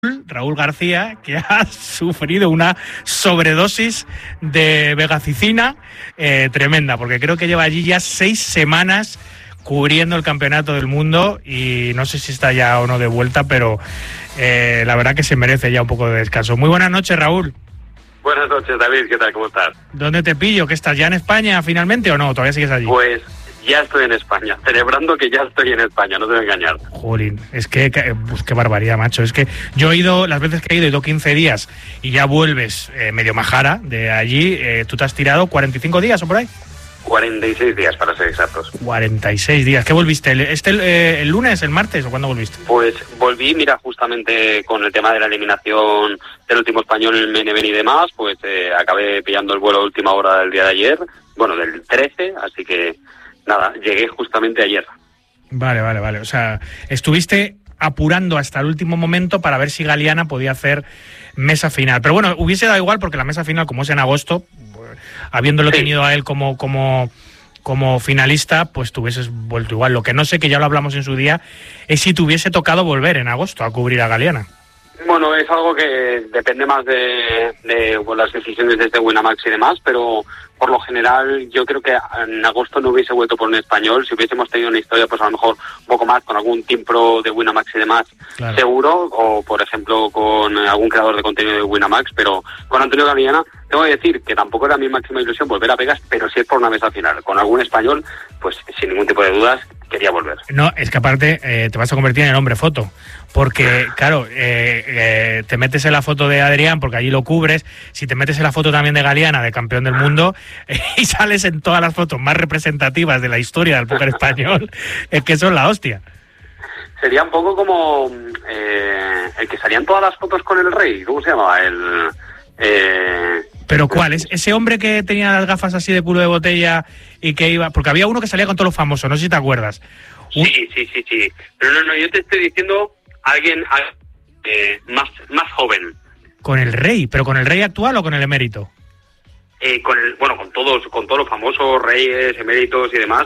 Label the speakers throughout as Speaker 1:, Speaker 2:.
Speaker 1: Raúl García, que ha sufrido una sobredosis de vegacicina tremenda, porque creo que lleva allí ya 6 semanas cubriendo el campeonato del mundo y no sé si está ya o no de vuelta, pero la verdad que se merece ya un poco de descanso. Muy buenas noches, Raúl.
Speaker 2: Buenas noches, David, ¿qué tal? ¿Cómo estás?
Speaker 1: ¿Dónde te pillo? ¿Que estás ya en España finalmente o no? ¿Todavía sigues allí?
Speaker 2: Pues ya estoy en España, celebrando que ya estoy en España, no te voy a engañar.
Speaker 1: Jolín, es que pues qué barbaridad, macho. Es que yo he ido, las veces que he ido 15 días y ya vuelves medio majara de allí. Tú te has tirado 45 días o por ahí.
Speaker 2: 46 días, para ser exactos.
Speaker 1: 46 días. ¿Qué volviste? ¿El lunes, el martes o cuándo volviste?
Speaker 2: Pues volví, mira, justamente con el tema de la eliminación del último español en el Meneven y demás, pues acabé pillando el vuelo a última hora del día de ayer, bueno, del 13, así que nada, llegué justamente ayer.
Speaker 1: Vale. O sea, estuviste apurando hasta el último momento para ver si Galiana podía hacer mesa final. Pero bueno, hubiese dado igual porque la mesa final, como es en agosto, habiéndolo tenido a él como finalista, pues te hubieses vuelto igual. Lo que no sé, que ya lo hablamos en su día, es si te hubiese tocado volver en agosto a cubrir a Galiana.
Speaker 2: Bueno, es algo que depende más de las decisiones desde Winamax y demás, pero por lo general yo creo que en agosto no hubiese vuelto por un español. Si hubiésemos tenido una historia, pues a lo mejor un poco más con algún team pro de Winamax y demás, claro, seguro, o por ejemplo con algún creador de contenido de Winamax, pero con Antonio Galiana tengo que decir que tampoco era mi máxima ilusión volver a Vegas, pero si es por una mesa final con algún español, pues sin ningún tipo de dudas quería volver. No,
Speaker 1: es que aparte te vas a convertir en el hombre foto, porque claro, te metes en la foto de Adrián porque allí lo cubres, si te metes en la foto también de Galiana, de campeón del mundo, y sales en todas las fotos más representativas de la historia del póker español, es que son la hostia.
Speaker 2: Sería un poco como el que salían todas las fotos con el rey, ¿cómo se llamaba?
Speaker 1: ¿Pero cuál? ¿Es ese hombre que tenía las gafas así de culo de botella y que iba...? Porque había uno que salía con todos los famosos, no sé si te acuerdas.
Speaker 2: Sí. Pero no, yo te estoy diciendo alguien más joven.
Speaker 1: ¿Con el rey? ¿Pero con el rey actual o con el emérito?
Speaker 2: Con todos los famosos reyes, eméritos y demás.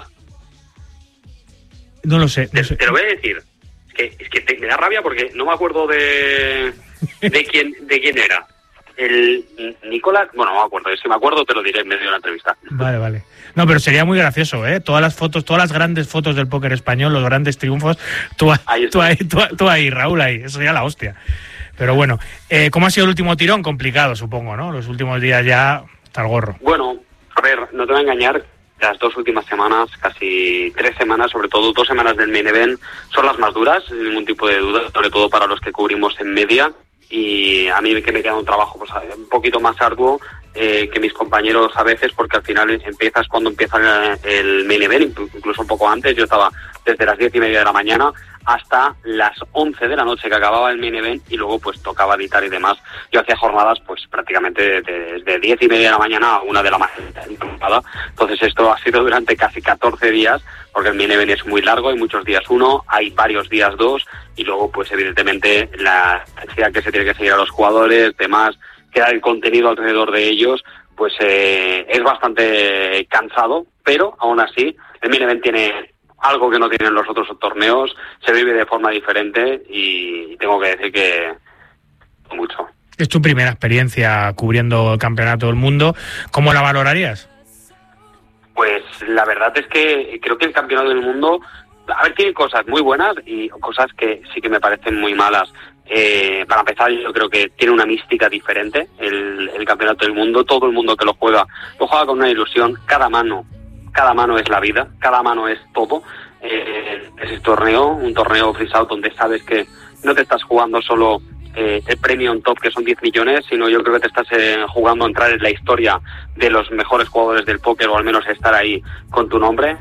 Speaker 1: No lo sé.
Speaker 2: Te lo voy a decir. Es que me da rabia porque no me acuerdo de quién era. El Nicolás, bueno, no me acuerdo, si me acuerdo te lo diré en medio de la entrevista.
Speaker 1: Vale. No, pero sería muy gracioso, ¿eh? Todas las fotos, todas las grandes fotos del póker español, los grandes triunfos, tú ahí, Raúl, ahí, eso sería la hostia. Pero bueno, ¿cómo ha sido el último tirón? Complicado, supongo, ¿no? Los últimos días ya está el gorro.
Speaker 2: Bueno, a ver, no te voy a engañar, las 2 últimas semanas, casi 3 semanas, sobre todo 2 semanas del main event, son las más duras, sin ningún tipo de duda, sobre todo para los que cubrimos en media. Y a mí que me queda un trabajo pues un poquito más arduo que mis compañeros a veces, porque al final empiezas cuando empieza el main event, incluso un poco antes. Yo estaba desde las 10:30 de la mañana hasta las 11 de la noche que acababa el main event y luego pues tocaba editar y demás. Yo hacía jornadas pues prácticamente desde 10:30 de la mañana a 1 de la mañana. Entonces esto ha sido durante casi 14 días, porque el main event es muy largo, hay muchos días 1, hay varios días 2 y luego pues evidentemente la necesidad que se tiene que seguir a los jugadores, demás, crear el contenido alrededor de ellos, pues es bastante cansado, pero aún así el main event tiene algo que no tienen los otros torneos, se vive de forma diferente y tengo que decir que mucho.
Speaker 1: Es tu primera experiencia cubriendo el campeonato del mundo, ¿cómo la valorarías?
Speaker 2: Pues la verdad es que creo que el campeonato del mundo, a ver, tiene cosas muy buenas y cosas que sí que me parecen muy malas. Para empezar, yo creo que tiene una mística diferente el campeonato del mundo. Todo el mundo que lo juega con una ilusión. Cada mano es la vida, cada mano es todo. Es un torneo freeze out donde sabes que no te estás jugando solo el premio on top, que son 10 millones, sino yo creo que te estás jugando a entrar en la historia de los mejores jugadores del póker, o al menos estar ahí con tu nombre.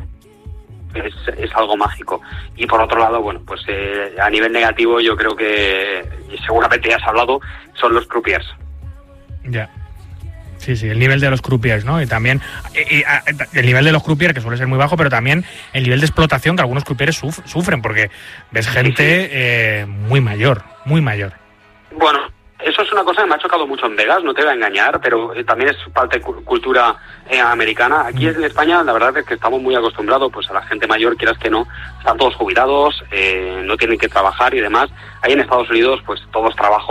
Speaker 2: Es algo mágico. Y por otro lado, bueno, pues a nivel negativo yo creo que, y seguramente ya has hablado, son los croupiers.
Speaker 1: Ya. Sí, el nivel de los croupiers, ¿no? Y también el nivel de los croupiers, que suele ser muy bajo, pero también el nivel de explotación que algunos croupiers sufren, porque ves gente muy mayor.
Speaker 2: Bueno, eso es una cosa que me ha chocado mucho en Vegas, no te voy a engañar, pero también es parte de cultura americana. Aquí en España la verdad es que estamos muy acostumbrados pues a la gente mayor, quieras que no, están todos jubilados, no tienen que trabajar y demás. Ahí en Estados Unidos pues todos trabajan.